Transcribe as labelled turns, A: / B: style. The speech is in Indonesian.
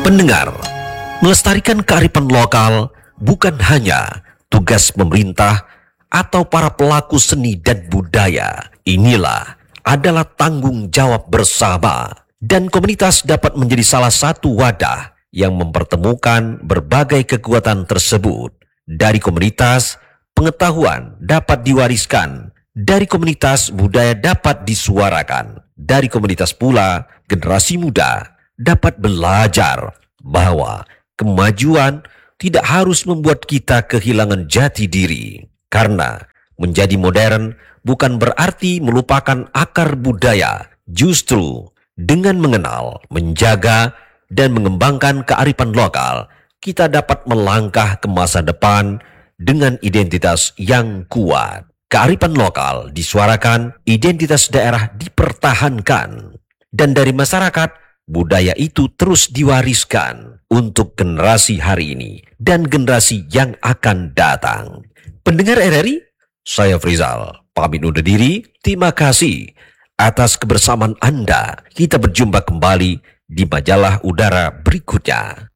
A: Pendengar, melestarikan kearifan lokal bukan hanya tugas pemerintah atau para pelaku seni dan budaya. Inilah adalah tanggung jawab bersama, dan komunitas dapat menjadi salah satu wadah yang mempertemukan berbagai kekuatan tersebut. Dari komunitas, pengetahuan dapat diwariskan. Dari komunitas, budaya dapat disuarakan. Dari komunitas pula, generasi muda dapat belajar bahwa kemajuan tidak harus membuat kita kehilangan jati diri. Karena menjadi modern bukan berarti melupakan akar budaya. Justru dengan mengenal, menjaga, dan mengembangkan kearifan lokal, kita dapat melangkah ke masa depan dengan identitas yang kuat. Kearifan lokal disuarakan, identitas daerah dipertahankan, dan dari masyarakat, budaya itu terus diwariskan untuk generasi hari ini dan generasi yang akan datang. Pendengar RRI, saya Frizal, pamit undur diri. Terima kasih atas kebersamaan Anda. Kita berjumpa kembali di majalah udara berikutnya.